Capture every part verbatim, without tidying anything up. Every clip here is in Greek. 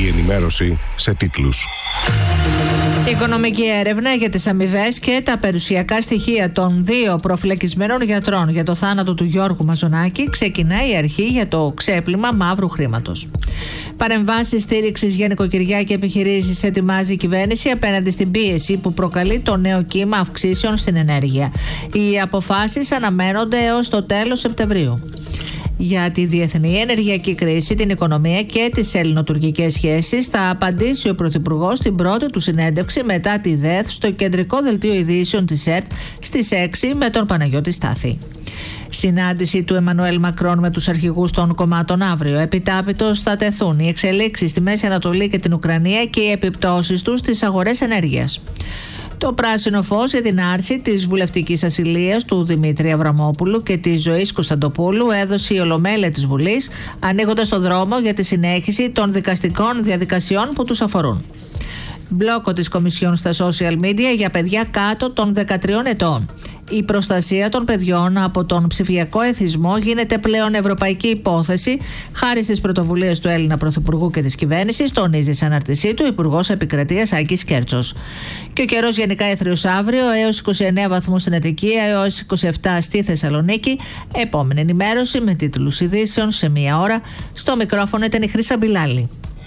Η ενημέρωση σε τίτλους. Οικονομική έρευνα για τις αμοιβές και τα περιουσιακά στοιχεία των δύο προφυλακισμένων γιατρών για το θάνατο του Γιώργου Μαζονάκη ξεκινάει η αρχή για το ξέπλυμα μαύρου χρήματος. Παρεμβάσεις στήριξης για νοικοκυριά και επιχειρήσεις ετοιμάζει η κυβέρνηση απέναντι στην πίεση που προκαλεί το νέο κύμα αυξήσεων στην ενέργεια. Οι αποφάσεις αναμένονται έως το τέλος Σεπτεμβρίου. Για τη διεθνή ενεργειακή κρίση, την οικονομία και τις ελληνοτουρκικές σχέσεις θα απαντήσει ο Πρωθυπουργός στην πρώτη του συνέντευξη μετά τη ΔΕΘ στο κεντρικό δελτίο ειδήσεων της ΕΡΤ στις έξι με τον Παναγιώτη Στάθη. Συνάντηση του Εμμανουέλ Μακρόν με τους αρχηγούς των κομμάτων αύριο. Επιτάπητος θα τεθούν οι εξελίξεις στη Μέση Ανατολή και την Ουκρανία και οι επιπτώσεις τους στις αγορές ενέργειας. Το πράσινο φως για την άρση της βουλευτικής ασυλίας του Δημήτρη Αβραμόπουλου και της Ζωής Κωνσταντοπούλου έδωσε η Ολομέλεια της Βουλής, ανοίγοντας το δρόμο για τη συνέχιση των δικαστικών διαδικασιών που τους αφορούν. Μπλόκο της Κομισιόν στα social media για παιδιά κάτω των δεκατριών ετών. Η προστασία των παιδιών από τον ψηφιακό εθισμό γίνεται πλέον ευρωπαϊκή υπόθεση χάρη στις πρωτοβουλίες του Έλληνα Πρωθυπουργού και της κυβέρνησης, τονίζει σε αναρτησή του Υπουργός Επικρατείας Άκης Κέρτσος. Και ο καιρός γενικά έθριος αύριο έως είκοσι εννέα βαθμούς στην Αττική, έως είκοσι επτά στη Θεσσαλονίκη. Επόμενη ενημέρωση με τίτλους ειδήσεων σε μία ώρα. Στο μικρόφωνο ήταν η Χρύσα Μπιλάλη.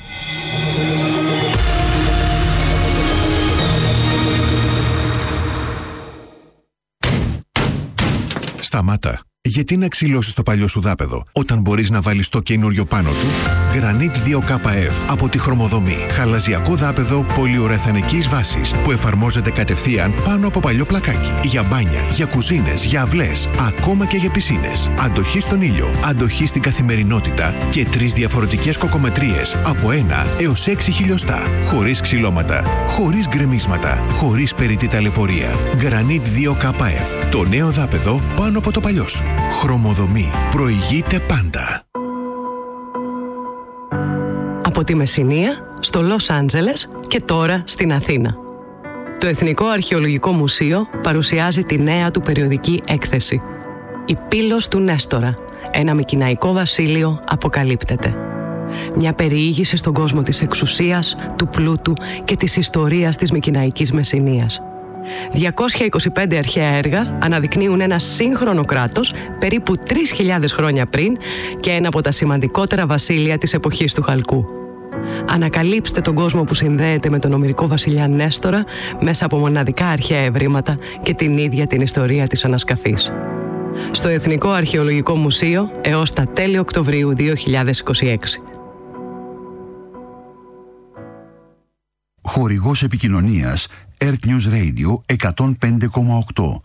Σταμάτα. Γιατί να ξυλώσεις το παλιό σου δάπεδο όταν μπορείς να βάλεις το καινούριο πάνω του? Granit δύο K F από τη Χρωμοδομή. Χαλαζιακό δάπεδο πολυουρεθανικής βάσης που εφαρμόζεται κατευθείαν πάνω από παλιό πλακάκι. Για μπάνια, για κουζίνες, για αυλές, ακόμα και για πισίνες. Αντοχή στον ήλιο, αντοχή στην καθημερινότητα και τρεις διαφορετικές κοκομετρίες από ένα έως έξι χιλιοστά. Χωρίς ξυλώματα, χωρίς γκρεμίσματα, χωρίς περιττή ταλαιπωρία. Granit δύο K F. Το νέο δάπεδο πάνω από το παλιό σου. Χρωμοδομή. Προηγείται πάντα. Από τη Μεσσηνία στο Λος Άντζελες και τώρα στην Αθήνα. Το Εθνικό Αρχαιολογικό Μουσείο παρουσιάζει τη νέα του περιοδική έκθεση. «Η Πύλος του Νέστορα. Ένα μικηναϊκό βασίλειο αποκαλύπτεται». Μια περιήγηση στον κόσμο της εξουσίας, του πλούτου και της ιστορίας της μικηναϊκής Μεσσηνίας. διακόσια είκοσι πέντε αρχαία έργα αναδεικνύουν ένα σύγχρονο κράτος περίπου τρεις χιλιάδες χρόνια πριν και ένα από τα σημαντικότερα βασίλεια της εποχής του Χαλκού. Ανακαλύψτε τον κόσμο που συνδέεται με τον ομηρικό βασιλιά Νέστορα μέσα από μοναδικά αρχαία ευρήματα και την ίδια την ιστορία της ανασκαφής. Στο Εθνικό Αρχαιολογικό Μουσείο έως τα τέλη Οκτωβρίου δύο χιλιάδες είκοσι έξι. Χορηγός επικοινωνίας Earth News Radio εκατόν πέντε κόμμα οκτώ.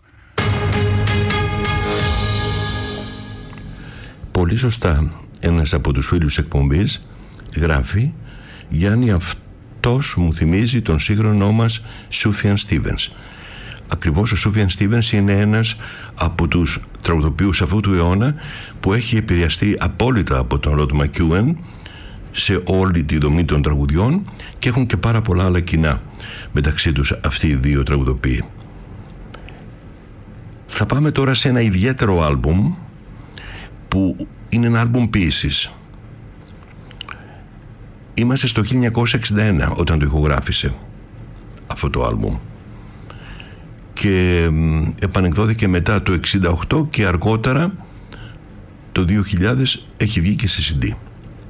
Πολύ σωστά ένας από τους φίλους εκπομπής γράφει: Γιάννη, αυτός μου θυμίζει τον σύγχρονό μας Σούφιαν Στίβενς. Ακριβώς ο Σούφιαν Στίβενς είναι ένας από τους τραγουδοποιούς αυτού του αιώνα που έχει επηρεαστεί απόλυτα από τον Ροντ Μακιούεν σε όλη τη δομή των τραγουδιών και έχουν και πάρα πολλά άλλα κοινά μεταξύ τους αυτοί οι δύο τραγουδοποιοί. Θα πάμε τώρα σε ένα ιδιαίτερο άλμπουμ που είναι ένα άλμπουμ ποίησης. Είμαστε στο χίλια εννιακόσια εξήντα ένα όταν το ηχογράφησε αυτό το άλμπουμ και επανεκδόθηκε μετά το εξήντα οκτώ και αργότερα το δύο χιλιάδες έχει βγει και σε σι ντι.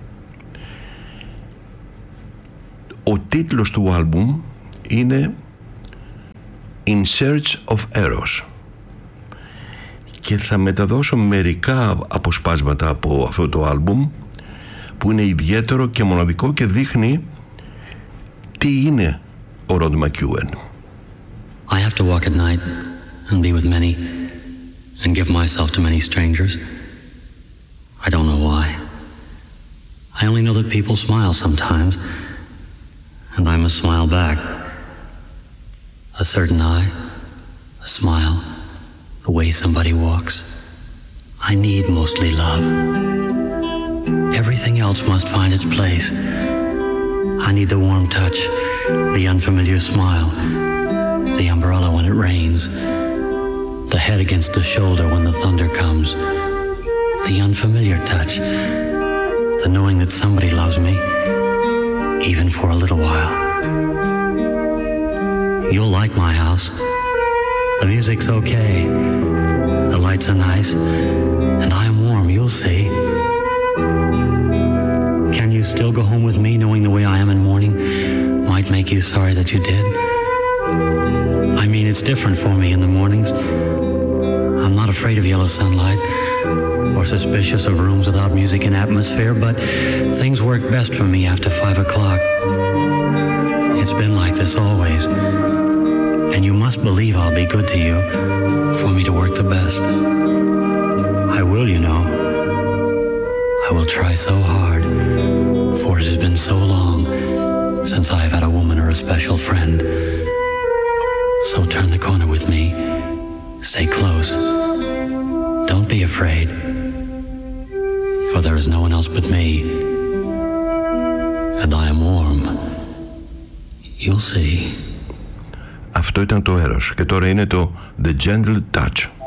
Ο τίτλος του άλμπουμ είναι In Search of Eros και θα μεταδώσω μερικά αποσπάσματα από αυτό το άλμπουμ που είναι ιδιαίτερο και μοναδικό και δείχνει τι είναι ο Ροντ Μακιούεν. I have to walk at night and be with many and give myself to many strangers. I don't know why. I only know that people smile sometimes and I must smile back. A certain eye, a smile, the way somebody walks. I need mostly love. Everything else must find its place. I need the warm touch, the unfamiliar smile, the umbrella when it rains, the head against the shoulder when the thunder comes, the unfamiliar touch, the knowing that somebody loves me, even for a little while. You'll like my house. The music's okay. The lights are nice. And I'm warm, you'll see. Can you still go home with me knowing the way I am in morning might make you sorry that you did? I mean, it's different for me in the mornings. I'm not afraid of yellow sunlight or suspicious of rooms without music and atmosphere, but things work best for me after five o'clock. It's been like this always. And you must believe I'll be good to you for me to work the best. I will, you know. I will try so hard, for it has been so long since I have had a woman or a special friend. So turn the corner with me. Stay close. Don't be afraid, for there is no one else but me. And I am warm. You'll see. Αυτό ήταν το Eros και τώρα είναι το The Gentle Touch.